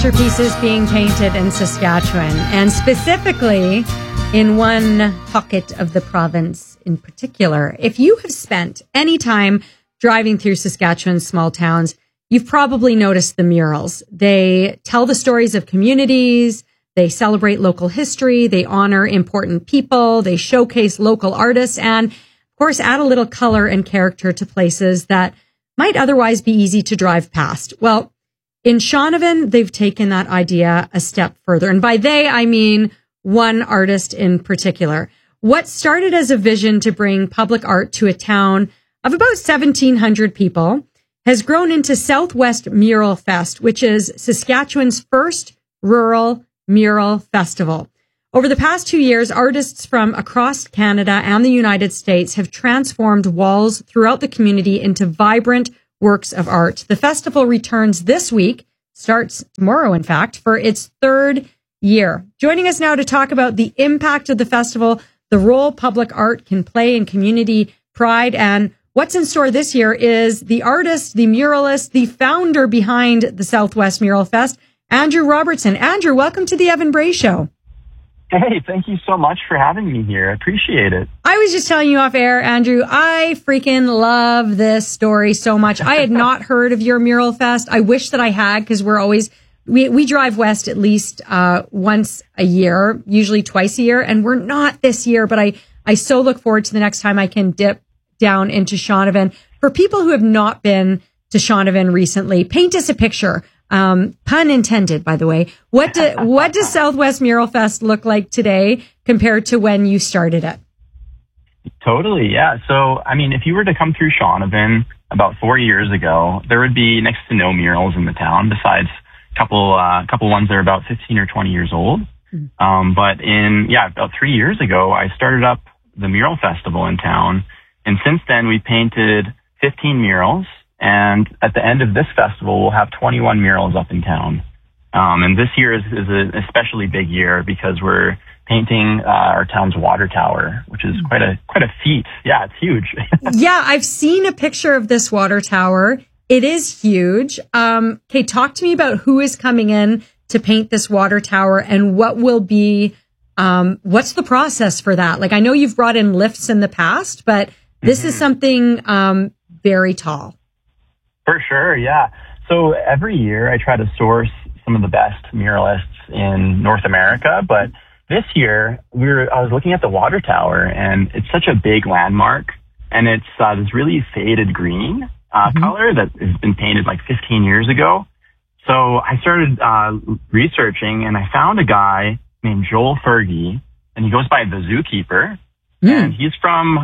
masterpieces being painted in Saskatchewan, and specifically in one pocket of the province in particular. If you have spent any time driving through Saskatchewan's small towns, you've probably noticed the murals. They tell the stories of communities, they celebrate local history, they honor important people, they showcase local artists, and of course add a little color and character to places that might otherwise be easy to drive past. Well, in Shaunavon, they've taken that idea a step further. And by they, I mean one artist in particular. What started as a vision to bring public art to a town of about 1,700 people has grown into Southwest Mural Fest, which is Saskatchewan's first rural mural festival. Over the past 2 years, artists from across Canada and the United States have transformed walls throughout the community into vibrant works of art. The festival returns this week, starts tomorrow, in fact, for its third year. Joining us now to talk about the impact of the festival, the role public art can play in community pride, and what's in store this year is the artist, the muralist, the founder behind the Southwest Mural Fest, Andrew Robertson. Andrew, welcome to the Evan Bray Show. Hey, thank you so much for having me here. I appreciate it. I was just telling you off air, Andrew, I freaking love this story so much. I had not heard of your Mural Fest. I wish that I had, because we drive west at least once a year, usually twice a year, and we're not this year, but I so look forward to the next time I can dip down into Shaunavon. For people who have not been to Shaunavon recently, paint us a picture. Pun intended, by the way. What does Southwest Mural Fest look like today compared to when you started it? Totally, yeah. So, I mean, if you were to come through Shaunavon about 4 years ago, there would be next to no murals in the town, besides a couple ones that are about 15 or 20 years old. But about 3 years ago, I started up the Mural Festival in town, and since then we painted 15 murals. And at the end of this festival, we'll have 21 murals up in town. And this year is an especially big year because we're painting our town's water tower, which is quite a feat. Yeah, it's huge. Yeah, I've seen a picture of this water tower. It is huge. Okay, talk to me about who is coming in to paint this water tower and what will be, what's the process for that? Like, I know you've brought in lifts in the past, but this is something very tall. For sure, yeah. So every year I try to source some of the best muralists in North America, but this year I was looking at the water tower, and it's such a big landmark, and it's this really faded green color that has been painted like 15 years ago. So I started researching, and I found a guy named Joel Fergie, and he goes by the Zookeeper, and he's from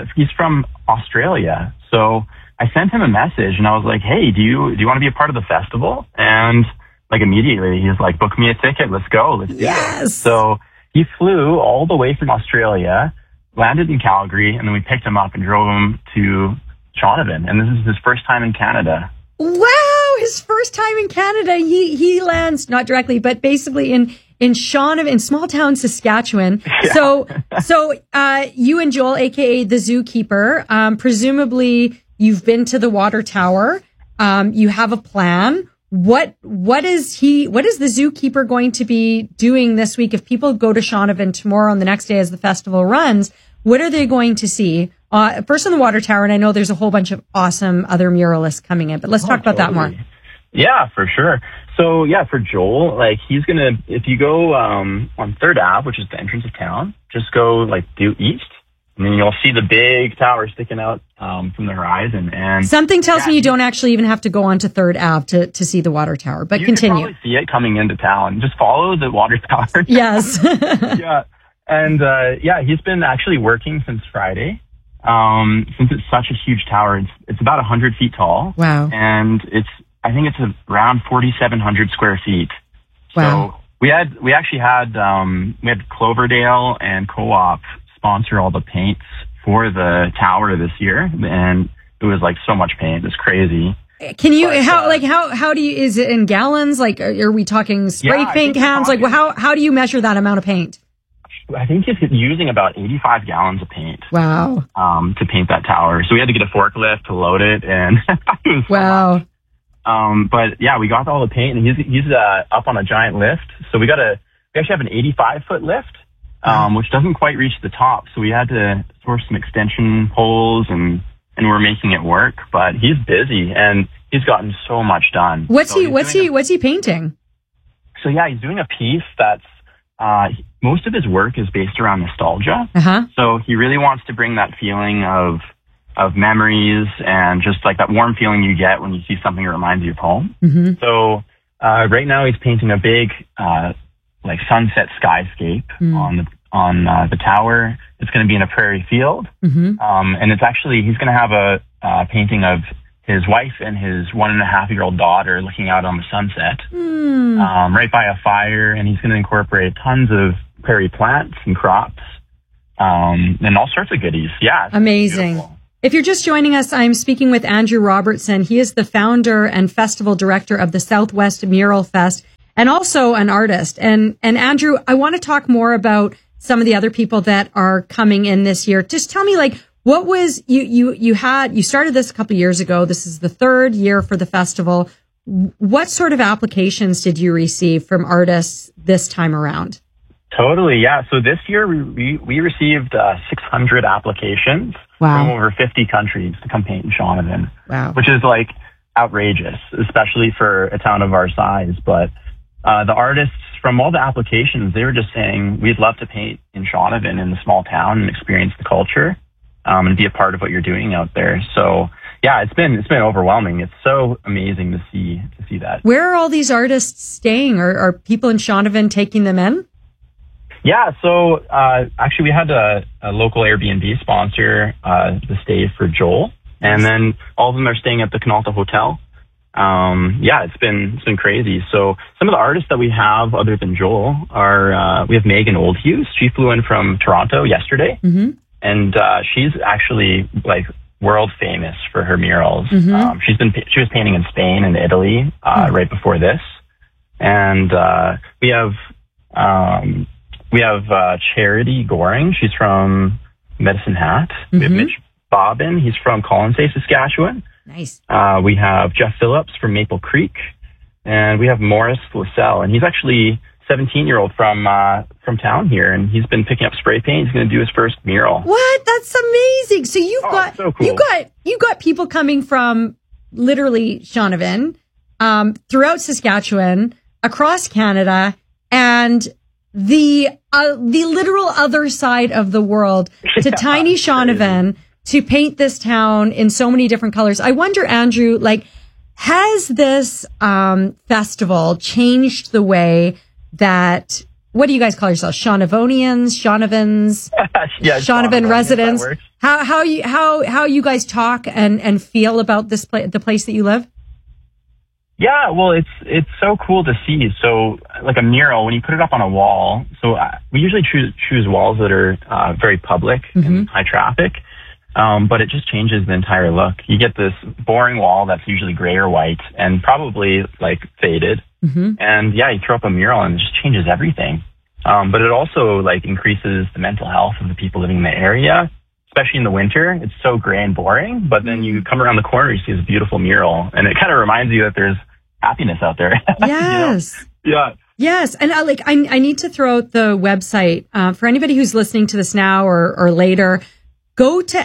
Australia. So I sent him a message, and I was like, hey, do you want to be a part of the festival? And like immediately he's like, book me a ticket. Let's go. Let's do it. So he flew all the way from Australia, landed in Calgary, and then we picked him up and drove him to Shaunavon. And this is his first time in Canada. Wow. His first time in Canada. He lands not directly, but basically in Shaunavon, in small town Saskatchewan. Yeah. So you and Joel, aka the Zookeeper, presumably you've been to the water tower. You have a plan. What is the Zookeeper going to be doing this week? If people go to Shaunavon tomorrow and the next day as the festival runs, what are they going to see? First on the water tower, and I know there's a whole bunch of awesome other muralists coming in, but let's talk about that more. Yeah, for sure. So yeah, for Joel, like if you go on 3rd Ave, which is the entrance of town, just go like due east. And then you'll see the big tower sticking out from the horizon. And something tells me you don't actually even have to go onto 3rd Ave to see the water tower. But continue. You can probably see it coming into town. Just follow the water tower. Yes. Yeah. And he's been actually working since Friday. Since it's such a huge tower, it's about 100 feet tall. Wow. And I think it's around 4,700 square feet. Wow. So we actually had Cloverdale and Co-op sponsor all the paints for the tower this year, and it was like so much paint. It's crazy. Can you how do you, is it in gallons? Like, are we talking spray paint cans? Like, how do you measure that amount of paint? I think it's using about 85 gallons of paint. Wow. To paint that tower. So we had to get a forklift to load it, and it was wow. But yeah, we got all the paint, and he's up on a giant lift. So we actually have an 85-foot lift, which doesn't quite reach the top. So we had to source some extension poles, and we're making it work. But he's busy, and he's gotten so much done. What's he painting? So yeah, he's doing a piece that's most of his work is based around nostalgia. So he really wants to bring that feeling of memories and just like that warm feeling you get when you see something that reminds you of home. So right now he's painting a big like sunset skyscape on the tower. It's going to be in a prairie field, and it's actually he's going to have a painting of his wife and his 1.5-year-old daughter looking out on the sunset, right by a fire, and he's going to incorporate tons of prairie plants and crops, and all sorts of goodies. Yeah, amazing. Beautiful. If you're just joining us, I'm speaking with Andrew Robertson. He is the founder and festival director of the Southwest Mural Fest, and also an artist. And Andrew, I want to talk more about some of the other people that are coming in this year. Just tell me, like, what was you started this a couple of years ago. This is the third year for the festival. What sort of applications did you receive from artists this time around? Totally, yeah. So this year we received 600 applications from over 50 countries to come paint in Shaunavon. Wow. Which is like outrageous, especially for a town of our size. But the artists from all the applications, they were just saying, we'd love to paint in Shaunavon, in the small town, and experience the culture, and be a part of what you're doing out there. So yeah, it's been overwhelming. It's so amazing to see that. Where are all these artists staying? Are people in Shaunavon taking them in? Yeah, so actually we had a local Airbnb sponsor the stay for Joel, and then all of them are staying at the Canalta Hotel. Yeah, it's been crazy. So some of the artists that we have other than Joel are we have Megan Oldhughes. She flew in from Toronto yesterday, and she's actually like world famous for her murals. She was painting in Spain and Italy right before this, and we have Charity Goring. She's from Medicine Hat. We have Mitch Bobbin. He's from Colonsay, Saskatchewan. Nice. We have Jeff Phillips from Maple Creek, and we have Morris Lascelle, and he's actually 17-year-old from town here, and he's been picking up spray paint. He's going to do his first mural. What? That's amazing. So so cool. you got people coming from literally Shaunavon, throughout Saskatchewan, across Canada, and the literal other side of the world to tiny Shaunavon to paint this town in so many different colors. I wonder, Andrew, like, has this festival changed the way that, what do you guys call yourselves? Shaunavonians, Shaunavons, Shaunavon residents? How you guys talk and feel about this the place that you live? Yeah, well, it's so cool to see. So, like a mural, when you put it up on a wall, so we usually choose walls that are very public and high traffic, but it just changes the entire look. You get this boring wall that's usually gray or white and probably like faded, and yeah, you throw up a mural and it just changes everything. But it also like increases the mental health of the people living in the area. Especially in the winter, it's so gray and boring, but then you come around the corner, you see this beautiful mural, and it kind of reminds you that there's happiness out there. Yes. You know? Yeah. Yes. And I need to throw out the website, for anybody who's listening to this now or later, go to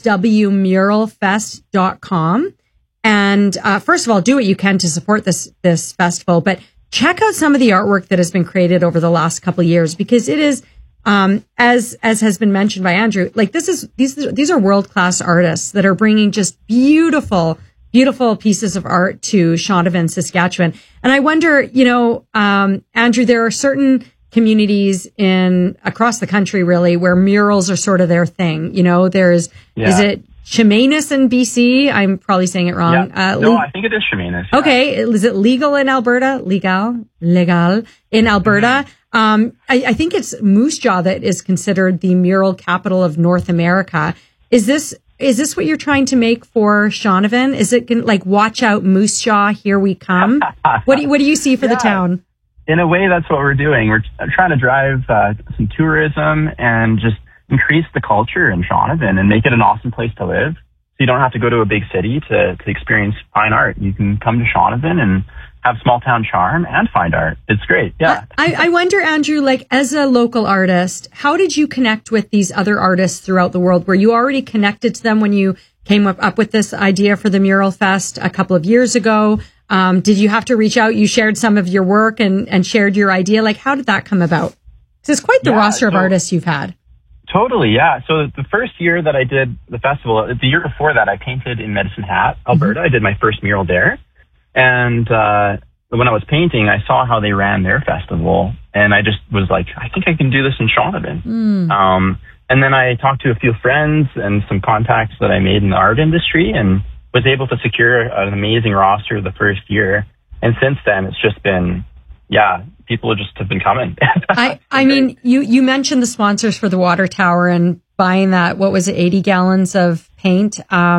swmuralfest.com. And, first of all, do what you can to support this festival, but check out some of the artwork that has been created over the last couple of years, because it is, as has been mentioned by Andrew, like these are world-class artists that are bringing just beautiful pieces of art to Shaunavon, Saskatchewan. And I wonder, Andrew, there are certain communities across the country really where murals are sort of their thing. Is it Chemainus in BC? I'm probably saying it wrong. Yeah. No, I think it is Chemainus. Yeah. Okay. Is it legal in Alberta? Legal in Alberta. I think it's Moose Jaw that is considered the mural capital of North America. Is this what you're trying to make for Shaunavon? Is it like, watch out, Moose Jaw, here we come? What do you see for the town? In a way, that's what we're doing. We're trying to drive some tourism and just increase the culture in Shaunavon and make it an awesome place to live. you don't have to go to a big city to experience fine art. You can come to Shaunavon and have small town charm and find art. It's great. Yeah. I wonder, Andrew, like as a local artist, how did you connect with these other artists throughout the world? Were you already connected to them when you came up with this idea for the Mural Fest a couple of years ago? Did you have to reach out? You shared some of your work and shared your idea. Like, how did that come about? Because it's quite the roster of artists you've had. Totally, yeah. So the first year that I did the festival, the year before that, I painted in Medicine Hat, Alberta. I did my first mural there. And when I was painting, I saw how they ran their festival, and I just was like, I think I can do this in Shaunavon. And then I talked to a few friends and some contacts that I made in the art industry and was able to secure an amazing roster the first year. And since then, it's just been, people just have been coming. I mean, you mentioned the sponsors for the water tower and buying that, what was it, 80 gallons of paint?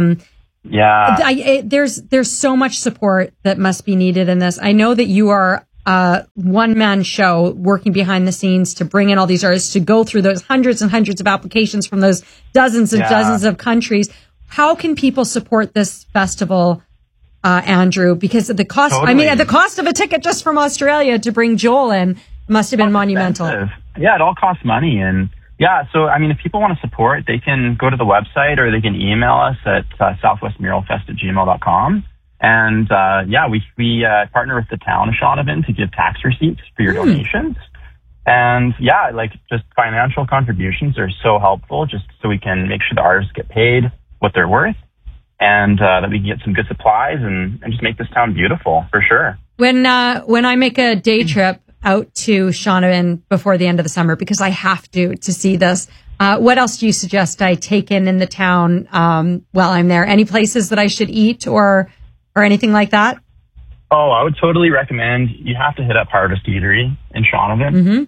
There's so much support that must be needed in this. I know that you are a one-man show working behind the scenes to bring in all these artists to go through those hundreds and hundreds of applications from those dozens and dozens of countries. How can people support this festival, Andrew? Because the cost, the cost of a ticket just from Australia to bring Joel in must have been monumental. Expensive. Yeah, it all costs money. And so, if people want to support, they can go to the website or they can email us at southwestmuralfest@gmail.com. And we partner with the town of Shaunavon to give tax receipts for your donations. And just financial contributions are so helpful, just so we can make sure the artists get paid what they're worth, and that we can get some good supplies and just make this town beautiful for sure. When I make a day trip out to Shaunavon before the end of the summer, because I have to see this, what else do you suggest I take in the town while I'm there? Any places that I should eat or anything like that? Oh, I would totally recommend you have to hit up Harvest Eatery in Shaunavon.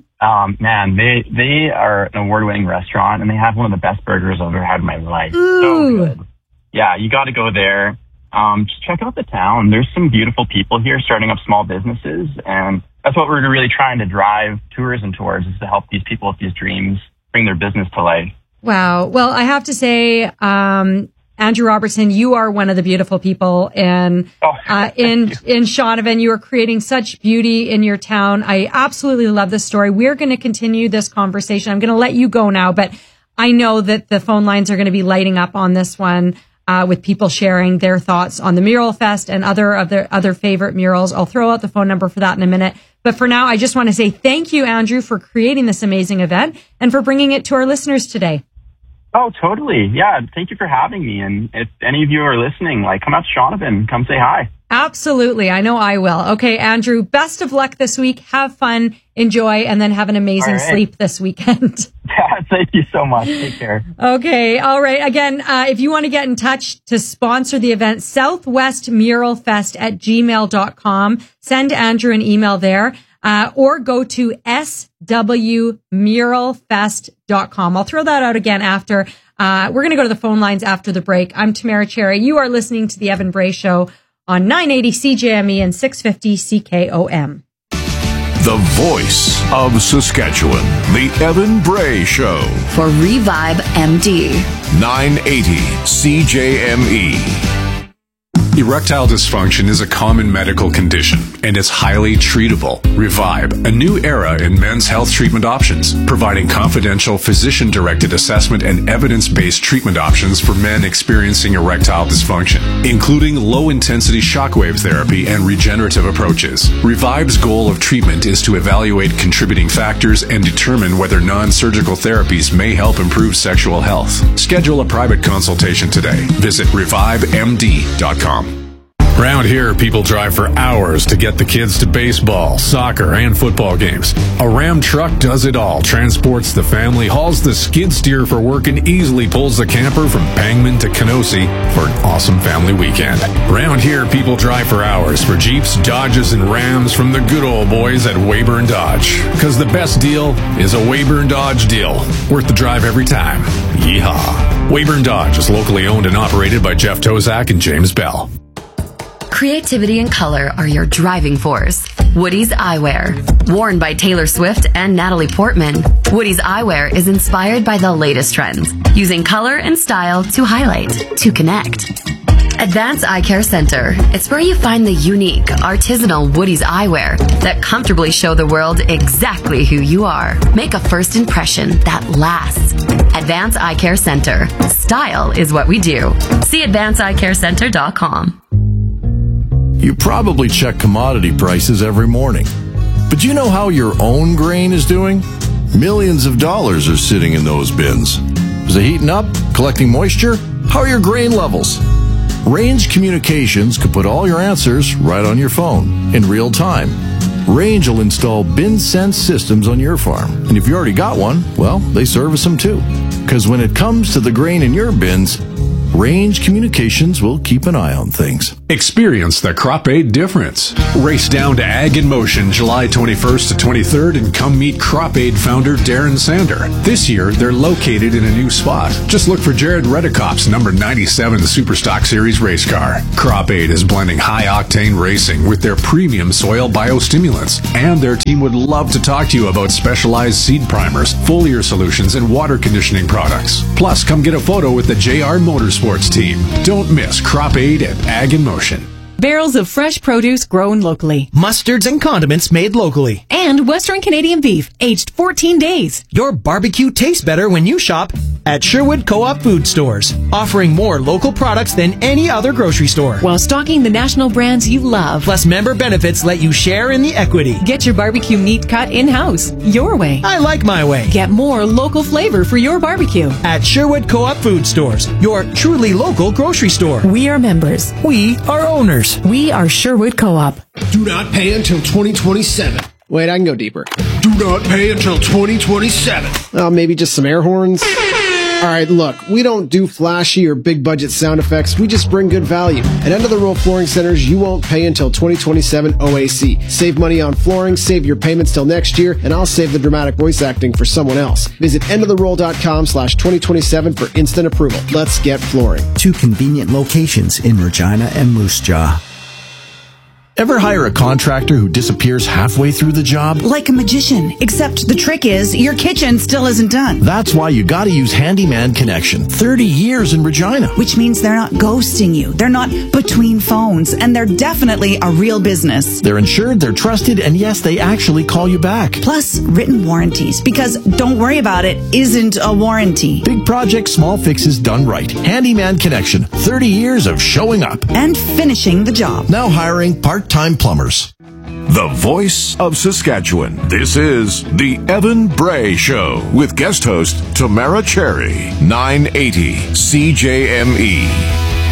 They are an award-winning restaurant, and they have one of the best burgers I've ever had in my life. Ooh. So good. Yeah, you got to go there. Just check out the town. There's some beautiful people here starting up small businesses, and that's what we're really trying to drive tourism towards, is to help these people with these dreams bring their business to life. Wow. Well, I have to say, Andrew Robertson, you are one of the beautiful people in Shaunavon. You are creating such beauty in your town. I absolutely love this story. We're going to continue this conversation. I'm going to let you go now, but I know that the phone lines are going to be lighting up on this one with people sharing their thoughts on the Mural Fest and other favorite murals. I'll throw out the phone number for that in a minute. But for now, I just want to say thank you, Andrew, for creating this amazing event and for bringing it to our listeners today. Oh, totally. Yeah. Thank you for having me. And if any of you are listening, come out to Shaunavon, come say hi. Absolutely. I know I will. Okay, Andrew, best of luck this week. Have fun, enjoy, and then have an amazing sleep this weekend. Yeah, thank you so much. Take care. Okay. All right. Again, if you want to get in touch to sponsor the event, southwestmuralfest@gmail.com. Send Andrew an email there. Or go to swmuralfest.com. I'll throw that out again after. We're going to go to the phone lines after the break. I'm Tamara Cherry. You are listening to The Evan Bray Show on 980 CJME and 650 CKOM. The voice of Saskatchewan. The Evan Bray Show. For Revive MD. 980 CJME. Erectile dysfunction is a common medical condition, and it's highly treatable. Revive, a new era in men's health treatment options, providing confidential physician-directed assessment and evidence-based treatment options for men experiencing erectile dysfunction, including low-intensity shockwave therapy and regenerative approaches. Revive's goal of treatment is to evaluate contributing factors and determine whether non-surgical therapies may help improve sexual health. Schedule a private consultation today. Visit revivemd.com. Around here, people drive for hours to get the kids to baseball, soccer, and football games. A Ram truck does it all, transports the family, hauls the skid steer for work, and easily pulls the camper from Pangman to Kenosi for an awesome family weekend. Around here, people drive for hours for Jeeps, Dodges, and Rams from the good old boys at Weyburn Dodge. Because the best deal is a Weyburn Dodge deal. Worth the drive every time. Yeehaw. Weyburn Dodge is locally owned and operated by Jeff Tozak and James Bell. Creativity and color are your driving force. Woody's Eyewear. Worn by Taylor Swift and Natalie Portman, Woody's Eyewear is inspired by the latest trends, using color and style to highlight, to connect. Advanced Eye Care Center. It's where you find the unique, artisanal Woody's eyewear that comfortably show the world exactly who you are. Make a first impression that lasts. Advanced Eye Care Center. Style is what we do. See advancedeyecarecenter.com. You probably check commodity prices every morning. But do you know how your own grain is doing? Millions of dollars are sitting in those bins. Is it heating up? Collecting moisture? How are your grain levels? Range Communications could put all your answers right on your phone in real time. Range will install bin sense systems on your farm. And if you already got one, well, they service them too. Because when it comes to the grain in your bins, Range Communications will keep an eye on things. Experience the Crop Aid difference. Race down to Ag in Motion July 21st to 23rd and come meet Crop Aid founder Darren Sander. This year, they're located in a new spot. Just look for Jared Redekop's number 97 Superstock Series race car. Crop Aid is blending high-octane racing with their premium soil biostimulants. And their team would love to talk to you about specialized seed primers, foliar solutions, and water conditioning products. Plus, come get a photo with the JR Motorsports team. Don't miss Crop Aid at Ag in Motion. Barrels of fresh produce grown locally. Mustards and condiments made locally. And Western Canadian beef, aged 14 days. Your barbecue tastes better when you shop at Sherwood Co-op Food Stores, offering more local products than any other grocery store. While stocking the national brands you love. Plus, member benefits let you share in the equity. Get your barbecue meat cut in-house, your way. I like my way. Get more local flavor for your barbecue. At Sherwood Co-op Food Stores, your truly local grocery store. We are members. We are owners. We are Sherwood Co-op. Do not pay until 2027. Wait, I can go deeper. Do not pay until 2027. Maybe just some air horns? All right, look, we don't do flashy or big budget sound effects. We just bring good value. At End of the Row Flooring Centers, you won't pay until 2027 OAC. Save money on flooring, save your payments till next year, and I'll save the dramatic voice acting for someone else. Visit endoftheroll.com/2027 for instant approval. Let's get flooring. 2 convenient locations in Regina and Moose Jaw. Ever hire a contractor who disappears halfway through the job? Like a magician, except the trick is your kitchen still isn't done. That's why you gotta use Handyman Connection. 30 years in Regina. Which means they're not ghosting you. They're not between phones. And they're definitely a real business. They're insured, they're trusted, and yes, they actually call you back. Plus, written warranties. Because don't worry about it isn't a warranty. Big projects, small fixes done right. Handyman Connection. 30 years of showing up. And finishing the job. Now hiring part-time plumbers. The voice of Saskatchewan. This is The Evan Bray Show with guest host Tamara Cherry, 980 CJME.